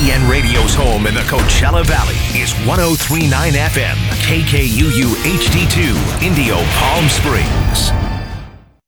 ESPN Radio's home in the Coachella Valley is 103.9 FM, KKUU HD2, Indio, Palm Springs.